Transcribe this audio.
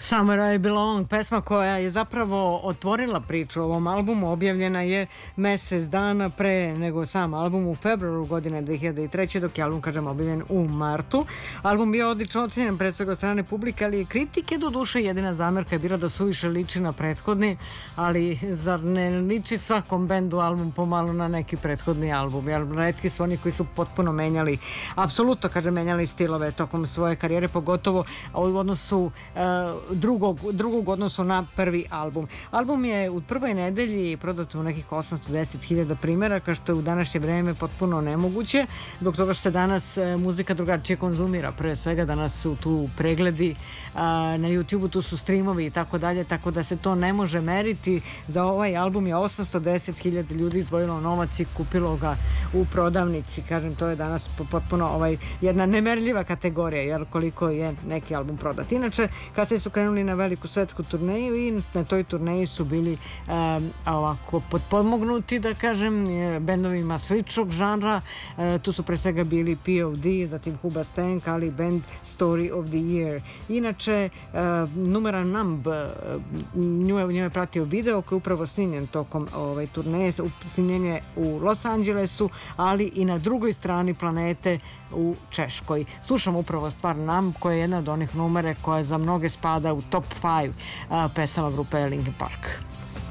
Somewhere I Belong, pesma koja je zapravo otvorila priču o ovom albumu, objavljena je mesec dana pre nego sam album u februaru godine 2003. dok je album, kažem, objavljen u martu. Album bio odlično ocenjen pre svega od strane publike, ali je kritike do duše jedina zamerka je bila da suviše liči na prethodni, ali zar ne liči svakom bendu album pomalo na neki prethodni album, jer retki su oni koji su potpuno menjali, apsolutno, kažem, menjali stilove tokom svoje karijere, pogotovo u odnosu drugog odnosu na prvi album. Album je u prvoj nedelji prodat u nekih 810.000 primjeraka, što je u današnje vreme potpuno nemoguće, zbog toga što se danas muzika drugačije konzumira. Pre svega danas su tu pregledi na YouTube-u, tu su streamovi i tako dalje, tako da se to ne može meriti. Za ovaj album je 810.000 ljudi izdvojilo novac i kupilo ga u prodavnici. Kažem, to je danas potpuno jedna nemerljiva kategorija, jer koliko je neki album prodat. Inače, kad se su krenuli na veliku svetsku turneju i na toj turneji su bili ovako potpomognuti, da kažem, bendovima sličnog žanra. Tu su pre svega bili P.O.D., zatim Huba Stank, ali band Story of the Year. Inače, numera Numb, nju je pratio video koji je upravo snimljen tokom turneje, snimljen je u Los Angelesu, ali i na drugoj strani planete u Češkoj. Slušamo upravo stvar Numb, koja je jedna od onih numere koja za mnoge spada u top 5 pesama grupe Linkin Park.